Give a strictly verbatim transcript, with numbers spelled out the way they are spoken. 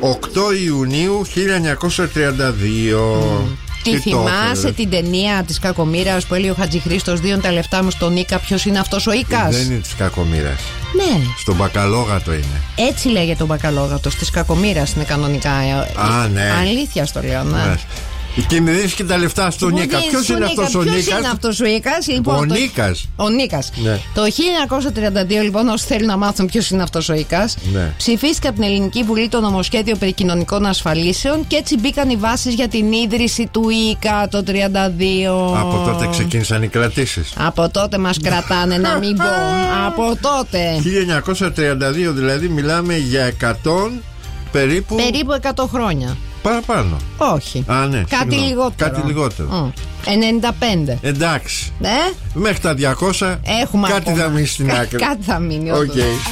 οκτώ Ιουνίου χίλια εννιακόσια τριάντα δύο. Mm. Τι, Τι θυμάσαι την ταινία της Κακομοίρας που έλεγε ο Χατζηχρήστος, δύο τα λεφτά μου στον Ίκα, ποιος είναι αυτός ο Ίκας? Δεν είναι της Κακομοίρας. Ναι. Στον Μπακαλόγατο είναι. Έτσι λέγεται ο Μπακαλόγατος, της Κακομοίρας είναι κανονικά. Α, ναι. Αλήθεια στο λέω, ναι. Ναι. Και με δίνεις και τα λεφτά στον Νίκα. Ποιος είναι αυτός ο Νίκας? Ποιος είναι αυτός ο Νίκας? Λοιπόν, ο το... Νίκας. Ο Νίκας. Ναι. Το χίλια εννιακόσια τριάντα δύο, λοιπόν, όσοι θέλουν να μάθουν ποιος είναι αυτός ο Νίκας, ναι. ψηφίστηκε από την Ελληνική Βουλή το νομοσχέδιο περί κοινωνικών ασφαλίσεων και έτσι μπήκαν οι βάσεις για την ίδρυση του ΙΚΑ το τριάντα δύο. Από τότε ξεκίνησαν οι κρατήσεις. Από τότε μας κρατάνε, να μην πω. Από τότε. χίλια εννιακόσια τριάντα δύο, δηλαδή μιλάμε για εκατό περίπου. Περίπου εκατό χρόνια. Παραπάνω. Όχι. Α, ναι, κάτι συγγνώμη. λιγότερο. Κάτι λιγότερο. Mm. ενενήντα πέντε. Εντάξει. Ε? Μέχρι τα διακόσια. Έχουμε κάτι ακόμα. θα μείνει στην άκρη. Κάτι θα μείνει. Okay.